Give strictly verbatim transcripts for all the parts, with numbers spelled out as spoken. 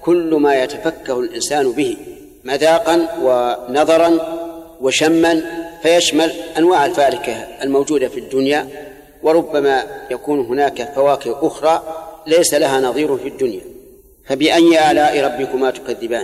كل ما يتفكه الإنسان به مذاقا ونظرا وشما، فيشمل أنواع الفاكهة الموجودة في الدنيا، وربما يكون هناك فواكه أخرى ليس لها نظير في الدنيا. فبأي آلاء ربكما تكذبان؟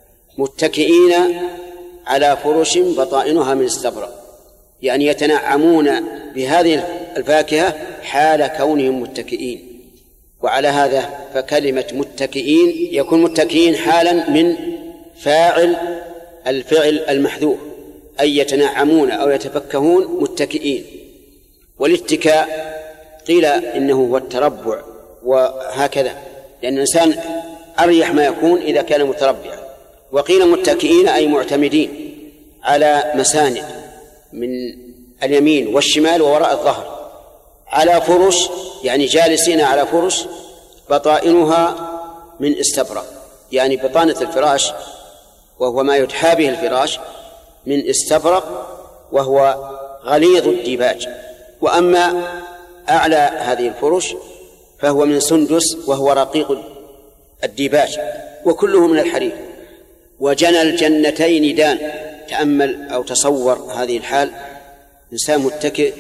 متكئين على فرش بطائنها من استبرق، يعني يتنعمون بهذه الفاكهة حال كونهم متكئين. وعلى هذا فكلمة متكئين يكون متكئين حالا من فاعل الفعل المحذوف، أي يتنعمون أو يتفكهون متكئين. والاتكاء قيل إنه هو التربع، وهكذا، لأن الإنسان أريح ما يكون إذا كان متربعا. وقيل متكئين أي معتمدين على مساند من اليمين والشمال ووراء الظهر، على فرش يعني جالسين على فرش بطائنها من استبرق، يعني بطانة الفراش وهو ما يدحى به الفراش من استبرق وهو غليظ الديباج. وأما أعلى هذه الفرش فهو من سندس وهو رقيق الديباج، وكله من الحرير. وجنى الجنتين دان، تأمل أو تصور هذه الحال، إنسان متكئ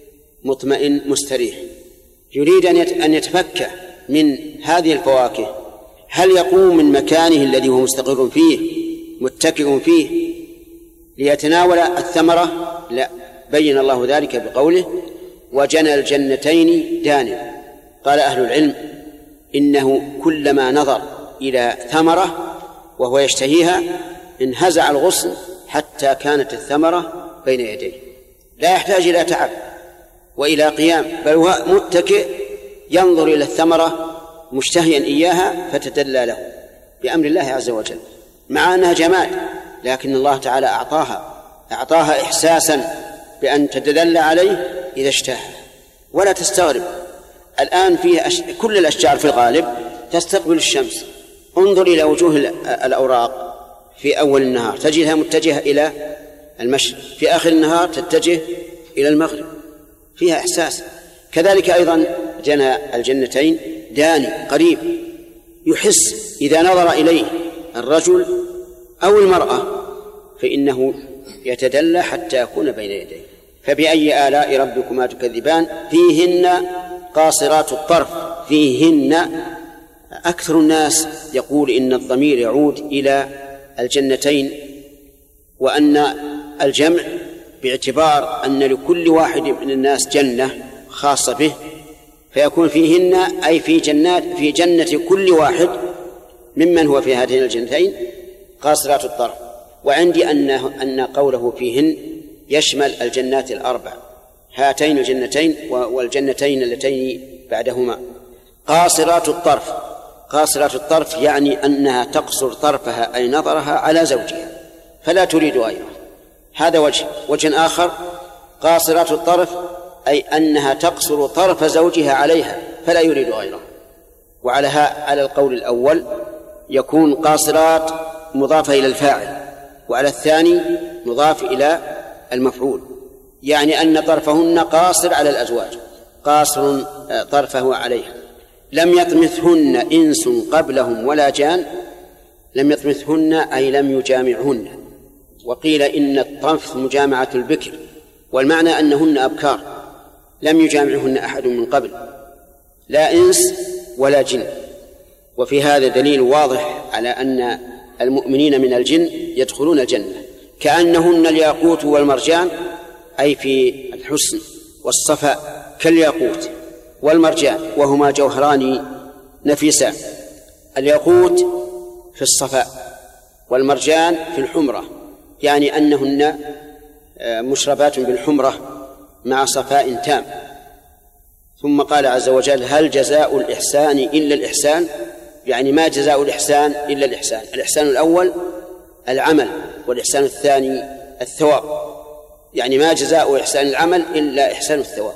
مطمئن مستريح يريد أن يتفكه من هذه الفواكه، هل يقوم من مكانه الذي هو مستقر فيه متكئ فيه ليتناول الثمرة؟ لا، بين الله ذلك بقوله وجنى الجنتين دان. قال أهل العلم إنه كلما نظر إلى ثمرة وهو يشتهيها انهزع الغصن حتى كانت الثمرة بين يديه، لا يحتاج إلى تعب وإلى قيام، بل هو متكئ ينظر إلى الثمرة مشتهيا إياها فتدلى له بأمر الله عز وجل، مع أنها جماد، لكن الله تعالى أعطاها أعطاها إحساسا بأن تتدلى عليه إذا اشتهى. ولا تستغرب، الآن في أش... كل الأشجار في الغالب تستقبل الشمس، انظر إلى وجوه الأوراق في أول النهار تجدها متجهة إلى المشرق، في آخر النهار تتجه إلى المغرب، فيها إحساس. كذلك أيضا جنى الجنتين داني قريب، يحس إذا نظر إليه الرجل أو المرأة فإنه يتدلى حتى يكون بين يديه. فبأي آلاء ربكما تكذبان؟ فيهن قاصرات الطرف. فيهن أكثر الناس يقول إن الضمير يعود إلى الجنتين، وأن الجمع باعتبار أن لكل واحد من الناس جنة خاصة به، فيكون فيهن أي في جنات في جنة كل واحد ممن هو في هاتين الجنتين قاصرات الطرف. وعندي أنه أن قوله فيهن يشمل الجنات الأربع، هاتين الجنتين والجنتين اللتين بعدهما. قاصرات الطرف، قاصرات الطرف يعني أنها تقصر طرفها أي نظرها على زوجها فلا تريد غيره، هذا وجه. وجه آخر قاصرات الطرف أي أنها تقصر طرف زوجها عليها فلا يريد غيره. وعلى على القول الأول يكون قاصرات مضافة إلى الفاعل، وعلى الثاني مضاف إلى المفعول، يعني أن طرفهن قاصر على الأزواج، قاصر طرفه عليها. لم يطمثهن إنس قبلهم ولا جان، لم يطمثهن أي لم يجامعهن. وقيل إن الطمث مجامعة البكر، والمعنى أنهن أبكار لم يجامعهن أحد من قبل، لا إنس ولا جن. وفي هذا دليل واضح على أن المؤمنين من الجن يدخلون الجنة، كأنهن الياقوت والمرجان، أي في الحسن والصفاء كالياقوت والمرجان، وهما جوهران نفيسان، الياقوت في الصفاء والمرجان في الحمرة، يعني أنهن مشربات بالحمرة مع صفاء تام. ثم قال عز وجل هل جزاء الإحسان إلا الإحسان، يعني ما جزاء الإحسان إلا الإحسان. الإحسان الأول العمل، والإحسان الثاني الثواب، يعني ما جزاء إحسان العمل إلا إحسان الثواب.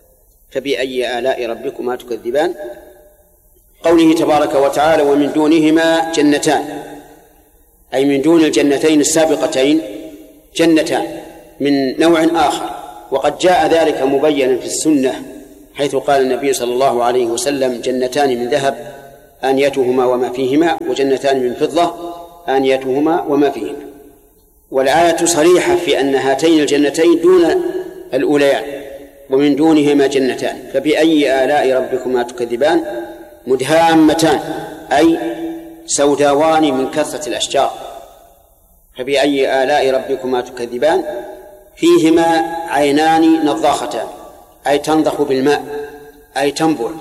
فبأي آلاء ربكما تكذبان؟ قوله تبارك وتعالى ومن دونهما جنتان، أي من دون الجنتين السابقتين جنتان من نوع آخر. وقد جاء ذلك مبينا في السنة، حيث قال النبي صلى الله عليه وسلم جنتان من ذهب آنيتهما وما فيهما، وجنتان من فضة آنيتهما وما فيهما. والآية صريحة في أن هاتين الجنتين دون الأوليان، ومن دونهما جنتان. فبأي آلاء ربكما تكذبان؟ مدهامتان أي سوداوان من كثرة الأشجار. فبأي آلاء ربكما تكذبان؟ فيهما عينان نضاختان أي تنضخ بالماء أي تنبع.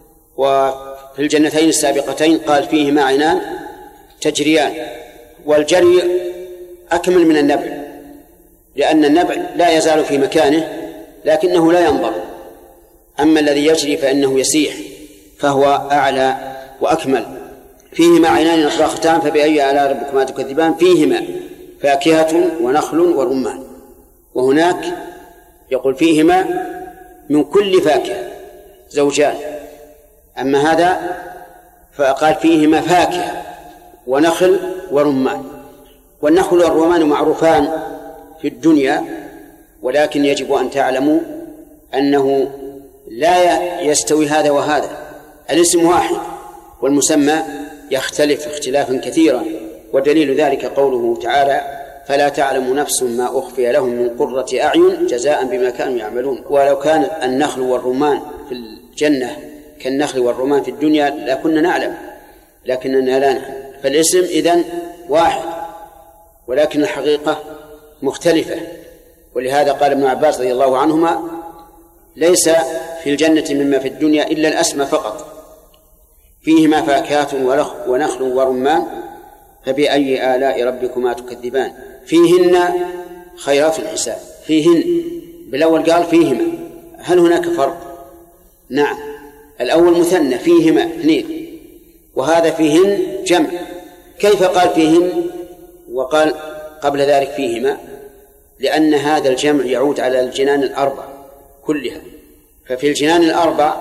وفي الجنتين السابقتين قال فيهما عينان تجريان، والجري أكمل من النبع، لأن النبع لا يزال في مكانه لكنه لا ينظر، أما الذي يجري فإنه يسيح فهو أعلى وأكمل. فيهما عينان نضاختان فبأي آلاء ربكما تكذبان؟ فيهما فاكهة ونخل ورمان. وهناك يقول فيهما من كل فاكهة زوجان، أما هذا فقال فيهما فاكهة ونخل ورمان. والنخل والرمان معروفان في الدنيا، ولكن يجب أن تعلموا أنه لا يستوي هذا وهذا، الاسم واحد والمسمى يختلف اختلافا كثيرا. ودليل ذلك قوله تعالى فلا تعلم نفس ما أخفي لهم من قرة أعين جزاء بما كانوا يعملون. ولو كان النخل والرمان في الجنة كالنخل والرمان في الدنيا لكنا نعلم، لكننا لا نعلم. فالاسم إذن واحد ولكن الحقيقة مختلفة. ولهذا قال ابن عباس رضي الله عنهما ليس في الجنة مما في الدنيا إلا الأسمى فقط. فيهما فاكهة ونخل ورمان فبأي آلاء ربكما تكذبان؟ فيهن خيرات الحسان. فيهن بالأول قال فيهما، هل هناك فرق؟ نعم، الأول مثنى فيهما اثنين، وهذا فيهن جمع. كيف قال فيهن وقال قبل ذلك فيهما؟ لأن هذا الجمع يعود على الجنان الأربع كلها. ففي الجنان الأربع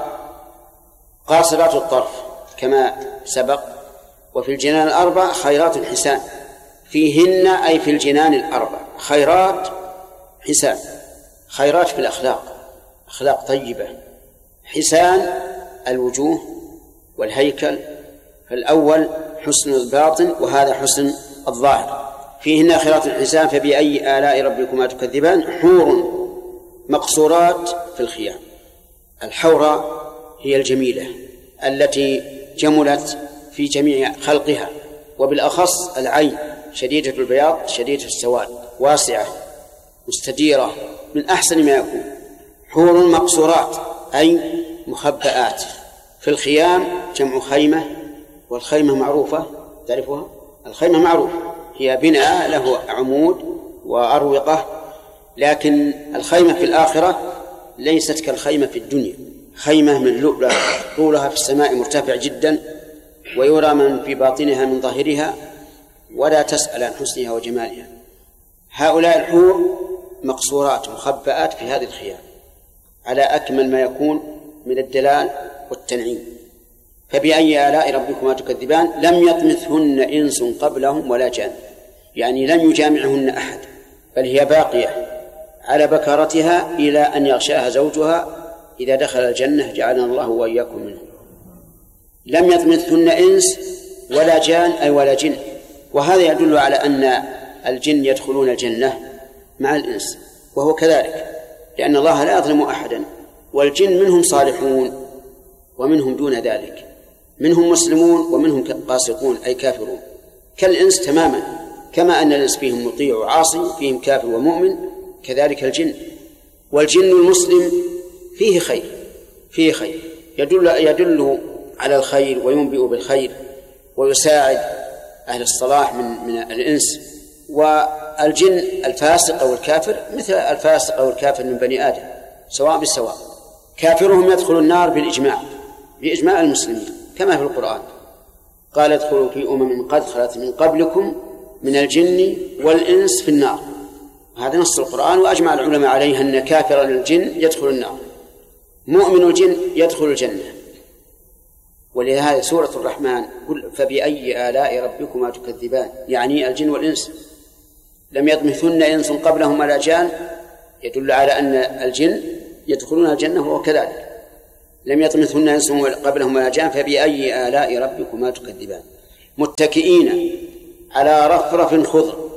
قاصرات الطرف كما سبق، وفي الجنان الأربع خيرات حسان. فيهن أي في الجنان الأربع خيرات حسان. خيرات في الأخلاق، أخلاق طيبة. حسان الوجوه والهيكل، فالأول حسن الباطن وهذا حسن الظاهر. فيهن خيرات حسان فبأي آلاء ربكما تكذبان؟ حور مقصورات في الخيام. الحورة هي الجميلة التي جملت في جميع خلقها، وبالأخص العين شديدة البياض شديدة السواد، واسعة مستديرة من أحسن ما يكون. حور مقصورات أي مخبئات في الخيام، جمع خيمة، والخيمة معروفة تعرفها؟ الخيمة معروفة هي بناء له عمود وأروقة، لكن الخيمة في الآخرة ليست كالخيمة في الدنيا. خيمة من لؤلؤ طولها في السماء مرتفع جدا، ويرى من في باطنها من ظاهرها، ولا تسأل عن حسنها وجمالها. هؤلاء الحور مقصورات مخبئات في هذه الخيام على أكمل ما يكون من الدلال والتنعيم. فبأي آلاء ربكما تكذبان؟ لم يطمثهن إنس قبلهم ولا جان، يعني لم يجامعهن أحد، بل هي باقية على بكارتها إلى أن يغشاها زوجها إذا دخل الجنة جعلنا الله وإياكم منه. لم يطمثهن إنس ولا جان أي ولا جن، وهذا يدل على أن الجن يدخلون الجنة مع الإنس، وهو كذلك، لأن الله لا يظلم أحدا. والجن منهم صالحون ومنهم دون ذلك، منهم مسلمون ومنهم قاسقون أي كافرون، كالإنس تماما. كما أن الإنس فيهم مطيع وعاصي، فيهم كافر ومؤمن، كذلك الجن. والجن المسلم فيه خير، فيه خير يدل, يدل على الخير وينبئ بالخير ويساعد أهل الصلاح من, من الإنس. والجن الفاسق أو الكافر مثل الفاسق أو الكافر من بني آدم سواء بالسواء. كافرهم يدخل النار بالإجماع، بإجماع المسلمين كما في القرآن قال ادخلوا في أمم قد خلت من قبلكم من الجن والإنس في النار. هذا نص القرآن، وأجمع العلماء عليه أن كافر الجن يدخل النار، مؤمن الجن يدخل الجنة. ولهذا سورة الرحمن فبأي آلاء ربكما تكذبان، يعني الجن والإنس. لم يطمثن إنس قبلهم ولا جان، يدل على أن الجن يدخلون الجنة وهو كذلك. لم يطمثهن إنس قبلهم ولا جان فبأي آلاء ربكما تكذبان متكئين على رفرف خضر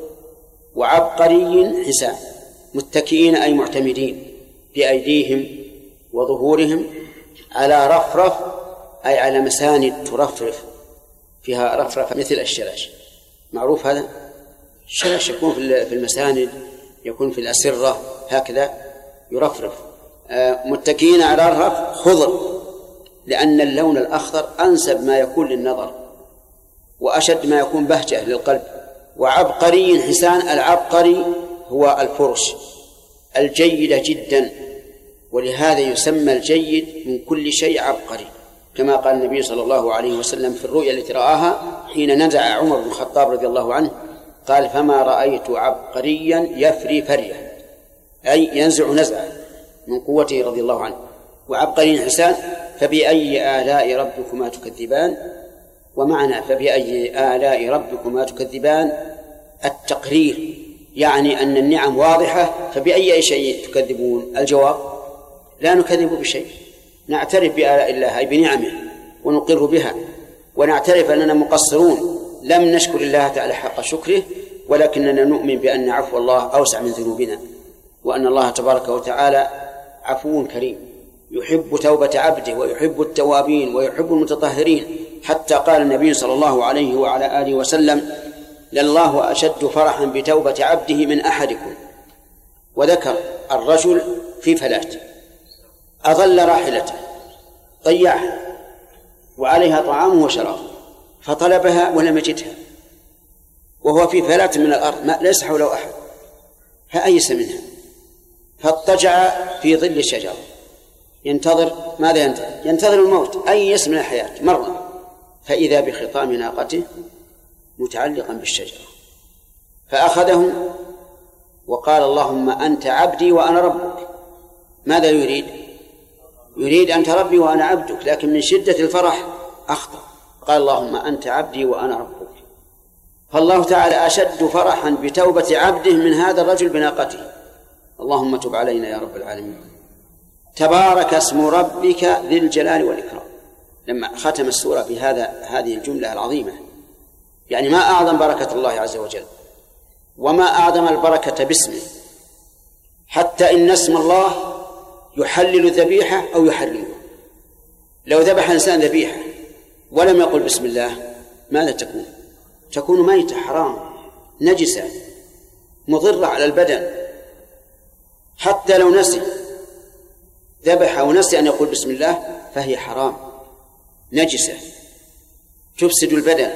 وعبقري حسان. متكئين أي معتمدين بأيديهم وظهورهم على رفرف أي على مساند ترفرف فيها رفرف مثل الشلاش، معروف هذا الشلاش يكون في المساند، يكون في الأسرة هكذا يرفرف. متكئين على رفرف خضر لأن اللون الأخضر أنسب ما يكون للنظر وأشد ما يكون بهجة للقلب. وعبقري حسان، العبقري هو الفرش الجيدة جدا، ولهذا يسمى الجيد من كل شيء عبقري، كما قال النبي صلى الله عليه وسلم في الرؤيا التي رآها حين نزع عمر بن الخطاب رضي الله عنه قال فما رأيت عبقريا يفري فرية، أي ينزع نزعا من قوته رضي الله عنه. وعبقري حسان فبأي آلاء ربكما تكذبان. ومعنى فبأي آلاء ربكما تكذبان التقرير، يعني أن النعم واضحة، فبأي شيء تكذبون؟ الجواب لا نكذب بشيء، نعترف بآلاء الله أي بنعمه ونقر بها، ونعترف أننا مقصرون لم نشكر الله تعالى حق شكره، ولكننا نؤمن بأن عفو الله أوسع من ذنوبنا، وأن الله تبارك وتعالى عفو كريم يحب توبة عبده ويحب التوابين ويحب المتطهرين، حتى قال النبي صلى الله عليه وعلى آله وسلم لله أشد فرحا بتوبة عبده من أحدكم. وذكر الرجل في فلاة أضل راحلته ضيعها وعليها طعامه وشرابه فطلبها ولم يجدها وهو في فلاة من الأرض ما ليس حوله أحد، فأيس منها فاضطجع في ظل الشجرة ينتظر ماذا ينتظر؟ ينتظر الموت، أيس من الحياة مرة، فإذا بخطام ناقته متعلقا بالشجرة فأخذه وقال اللهم أنت عبدي وأنا ربك. ماذا يريد؟ يريد أنت ربي وأنا عبدك، لكن من شدة الفرح أخطأ قال اللهم أنت عبدي وأنا ربك. فالله تعالى أشد فرحا بتوبة عبده من هذا الرجل بناقته. اللهم تب علينا يا رب العالمين. تبارك اسم ربك ذي الجلال والإكرام. لما ختم السورة بهذا هذه الجملة العظيمة، يعني ما أعظم بركة الله عز وجل وما أعظم البركة باسمه، حتى إن اسم الله يحلل الذبيحة أو يحرمها. لو ذبح إنسان ذبيحة ولم يقل بسم الله ماذا تكون؟ تكون ميتة حرام نجسة مضرة على البدن. حتى لو نسي ذبح ونسي أن يقول بسم الله فهي حرام نجسة تفسد البدن،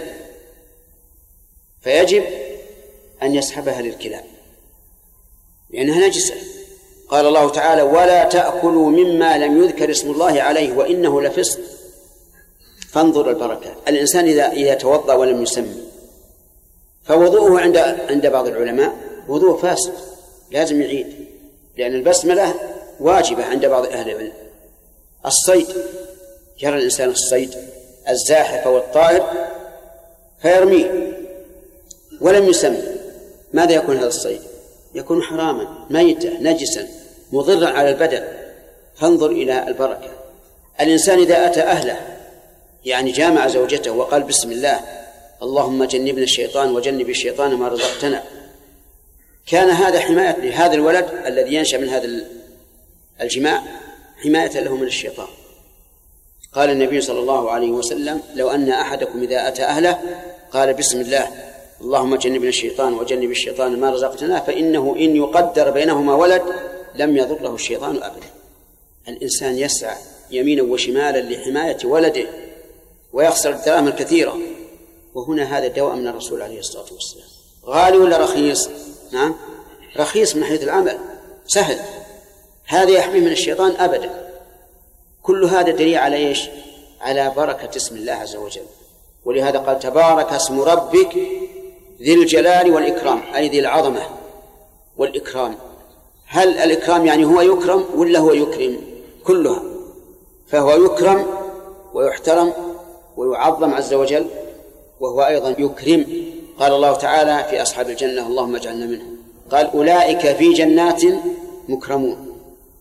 فيجب أن يسحبها للكلاب لأنها نجسة. قال الله تعالى ولا تأكلوا مما لم يذكر اسم الله عليه وإنه لفسق. فانظر البركة. الإنسان إذا إذا توضأ ولم يسمي فوضوءه عند عند بعض العلماء وضوء فاسد لازم يعيد، لأن البسملة واجبة عند بعض أهل العلم. الصيد، يرى الإنسان الصيد الزاحف والطائر فيرميه ولم يسمي، ماذا يكون هذا الصيد؟ يكون حراما ميتا نجسا مضرا على البدن. فانظر إلى البركة. الإنسان إذا أتى أهله يعني جامع زوجته وقال بسم الله اللهم جنبنا الشيطان وجنب الشيطان ما رزقتنا، كان هذا حماية لهذا الولد الذي ينشأ من هذا الجماع، حماية له من الشيطان. قال النبي صلى الله عليه وسلم لو أن أحدكم إذا أتى أهله قال بسم الله اللهم جنبنا الشيطان وجنب الشيطان ما رزقتنا فإنه إن يقدر بينهما ولد لم يضره الشيطان أبدا. الإنسان يسعى يمينا وشمالا لحماية ولده ويخسر الدراهم الكثيرة، وهنا هذا الدواء من الرسول عليه الصلاة والسلام. غالي ولا رخيص؟ نعم رخيص من حيث العمل سهل، هذا يحميه من الشيطان أبدا. كل هذا دليل على إيش؟ على بركة اسم الله عز وجل. ولهذا قال تبارك اسم ربك ذي الجلال والإكرام، أي ذي العظمة والإكرام. هل الإكرام يعني هو يكرم ولا هو يكرم؟ كلها، فهو يكرم ويحترم ويعظم عز وجل، وهو أيضا يكرم. قال الله تعالى في أصحاب الجنة اللهم اجعلنا منهم، قال أولئك في جنات مكرمون.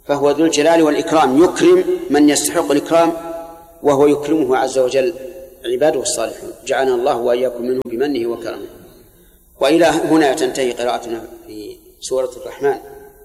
فهو ذو الجلال والإكرام، يكرم من يستحق الإكرام وهو يكرمه عز وجل عباده الصالحون، جعلنا الله وإياكم منه بمنه وكرمه. وإلى هنا تنتهي قراءتنا في سورة الرحمن.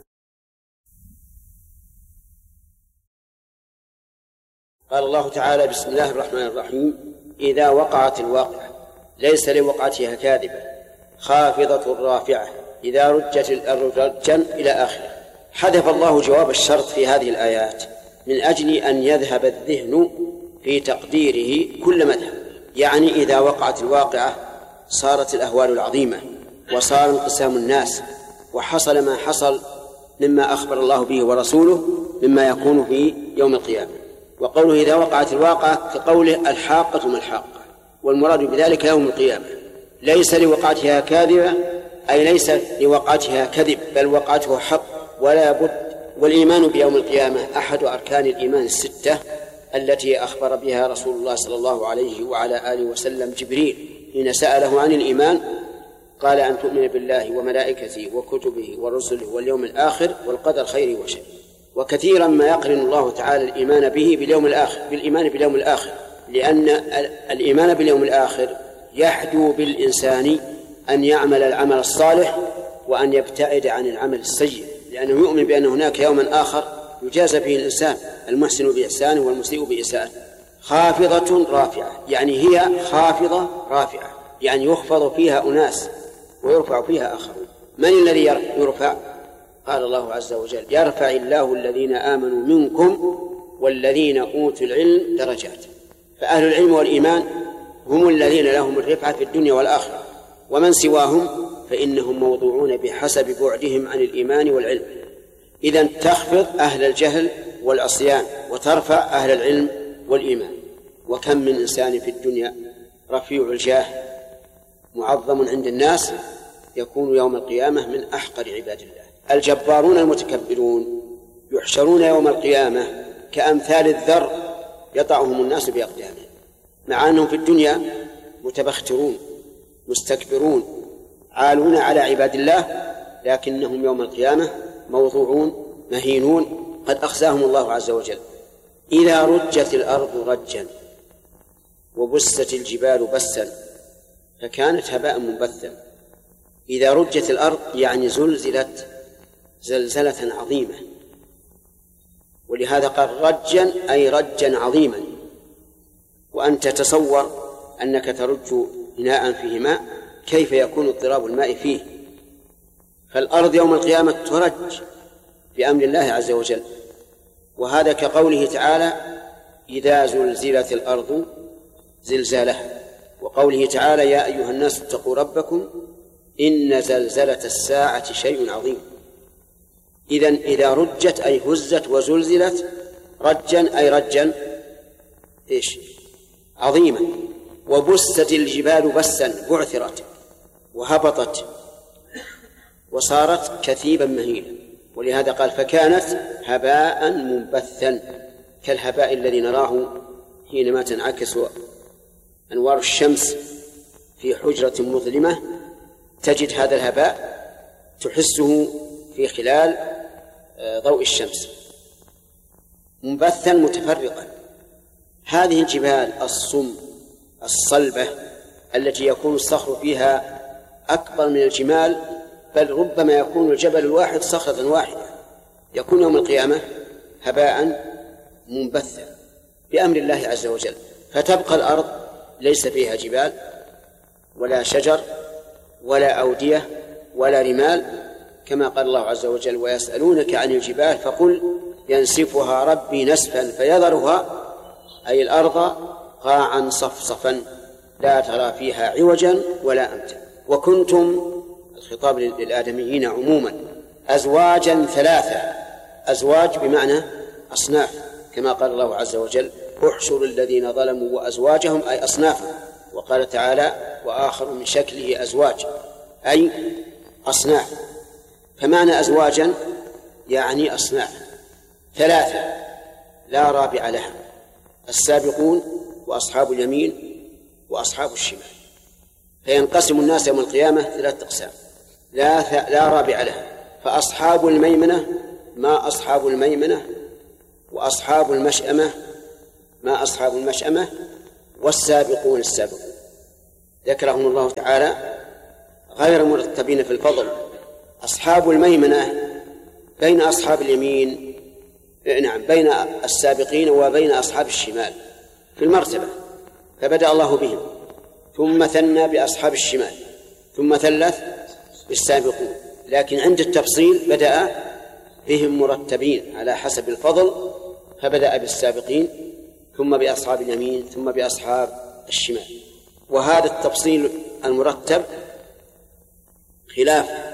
قال الله تعالى: بسم الله الرحمن الرحيم. إذا وقعت الواقعة ليس لوقعتها كاذبة خافضة رافعة إذا رجت الأرض رجا إلى آخره. حذف الله جواب الشرط في هذه الآيات من أجل أن يذهب الذهن في تقديره كل مذهب، يعني إذا وقعت الواقعة صارت الأهوال العظيمة وصار انقسام الناس وحصل ما حصل مما أخبر الله به ورسوله مما يكون في يوم القيامة. وقوله إذا وقعت الواقعة كقوله الحاقة ما الحاقة، والمراد بذلك يوم القيامة. ليس لوقعتها كاذبة أي ليس لوقعتها كذب، بل وقعته حق ولا بد. والإيمان بيوم القيامة أحد أركان الإيمان الستة التي أخبر بها رسول الله صلى الله عليه وعلى آله وسلم جبريل حين سأله عن الإيمان، قال: أن تؤمن بالله وملائكته وكتبه ورسله واليوم الآخر والقدر خيره وشره. وكثيرا ما يقرن الله تعالى الإيمان به باليوم الآخر بالإيمان باليوم الآخر، لأن الإيمان باليوم الآخر يحدو بالإنسان أن يعمل العمل الصالح وأن يبتعد عن العمل السيء، لأنه يؤمن بأن هناك يوما آخر يجازى فيه الإنسان، المحسن بإحسانه والمسيء بإساءته. خافضة رافعة يعني هي خافضة رافعة، يعني يخفض فيها أناس ويرفع فيها آخرون. من الذي يرفع؟ قال الله عز وجل: يرفع الله الذين آمنوا منكم والذين أوتوا العلم درجات. فأهل العلم والإيمان هم الذين لهم الرفعة في الدنيا والآخرة، ومن سواهم فإنهم موضوعون بحسب بعدهم عن الإيمان والعلم. إذن تخفض أهل الجهل والعصيان وترفع أهل العلم والإيمان. وكم من إنسان في الدنيا رفيع الجاه معظم عند الناس يكون يوم القيامة من أحقر عباد الله. الجبارون المتكبرون يحشرون يوم القيامة كأمثال الذر يطعهم الناس بأقدامهم، مع أنهم في الدنيا متبخترون مستكبرون عالون على عباد الله، لكنهم يوم القيامة موضوعون مهينون قد أخزاهم الله عز وجل. إذا رجت الأرض رجا وبست الجبال بسا فكانت هباء منبثا. إذا رجت الأرض يعني زلزلت زلزلة عظيمة، ولهذا قال رجا أي رجا عظيما. وأنت تصور أنك ترج إناء فيه ماء، كيف يكون اضطراب الماء فيه؟ فالأرض يوم القيامة ترج بأمر الله عز وجل. وهذا كقوله تعالى: إذا زلزلت الأرض زلزالها، وقوله تعالى: يا أيها الناس اتقوا ربكم إن زلزلة الساعة شيء عظيم. إذن إذا رجت أي هزت وزلزلت، رجا أي رجا إيش عظيما. وبست الجبال بسا بعثرت وهبطت وصارت كثيبا مهيلا، ولهذا قال فكانت هباء منبثا كالهباء الذي نراه حينما تنعكس أنوار الشمس في حجرة مظلمة، تجد هذا الهباء تحسه في خلال ضوء الشمس منبثا متفرقا. هذه الجبال الصم الصلبة التي يكون الصخر فيها أكبر من الجمال، بل ربما يكون الجبل الواحد صخرة واحدة، يكون يوم القيامة هباء منبثا بأمر الله عز وجل. فتبقى الأرض ليس فيها جبال ولا شجر ولا أودية ولا رمال، كما قال الله عز وجل: ويسألونك عن الجبال فقل ينسفها ربي نسفا فيذرها أي الأرض قاعا صفصفا لا ترى فيها عوجا ولا أمتا. وكنتم، الخطاب للآدميين عموما، أزواجا ثلاثة، أزواج بمعنى أصناف، كما قال الله عز وجل: احشروا الذين ظلموا وأزواجهم أي أصنافا. وقال تعالى: وآخر من شكله أزواج أي أصناف. فمعنى أزواجا يعني أصناف ثلاثة لا رابع لها: السابقون وأصحاب اليمين وأصحاب الشمال. فينقسم الناس يوم القيامة ثلاثة أقسام لا, لا رابع لها. فأصحاب الميمنة ما أصحاب الميمنة وأصحاب المشأمة ما أصحاب المشأمة والسابقون السابقون، ذكرهم الله تعالى غير مرتبين في الفضل. أصحاب الميمنة بين أصحاب اليمين، نعم بين السابقين وبين أصحاب الشمال في المرتبة، فبدأ الله بهم ثم ثنى بأصحاب الشمال ثم ثلث بالسابقون، لكن عند التفصيل بدأ بهم مرتبين على حسب الفضل، فبدأ بالسابقين ثم بأصحاب اليمين ثم بأصحاب الشمال. وهذا التفصيل المرتب خلاف